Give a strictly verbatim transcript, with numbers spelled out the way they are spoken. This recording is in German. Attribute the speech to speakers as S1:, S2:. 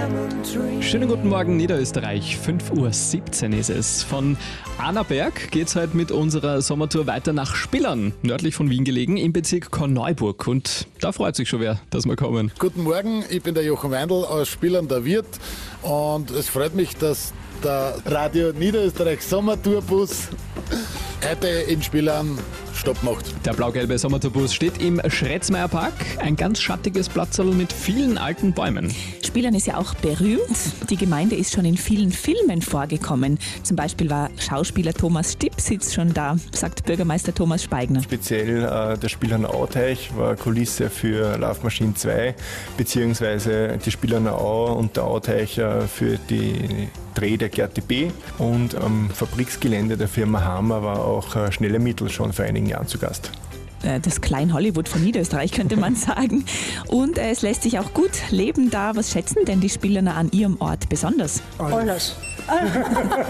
S1: Schönen guten Morgen, Niederösterreich. fünf Uhr siebzehn ist es. Von Annaberg geht es heute mit unserer Sommertour weiter nach Spillern, nördlich von Wien gelegen, im Bezirk Korneuburg. Und da freut sich schon wer, dass wir kommen.
S2: Guten Morgen, ich bin der Jochen Weindl aus Spillern, der Wirt. Und es freut mich, dass der Radio Niederösterreich Sommertourbus heute in Spillern Stopp macht.
S1: Der blau-gelbe Sommertourbus steht im Schretzmeier Park. Ein ganz schattiges Platzerl mit vielen alten Bäumen.
S3: Spillern ist ja auch berühmt. Die Gemeinde ist schon in vielen Filmen vorgekommen. Zum Beispiel war Schauspieler Thomas Stipsitz schon da, sagt Bürgermeister Thomas Speigner.
S4: Speziell äh, der Spillerner Auteich war Kulisse für Love Machine zwei, beziehungsweise die Spillerner Au und der Auteich äh, für die Dreh der G R T B. Und am Fabriksgelände der Firma Hammer war auch äh, Schnelle Mittel schon vor einigen Jahren zu Gast.
S3: Das Klein-Hollywood von Niederösterreich, könnte man sagen. Und äh, es lässt sich auch gut leben da. Was schätzen denn die Spillerner an ihrem Ort besonders?
S5: Alles.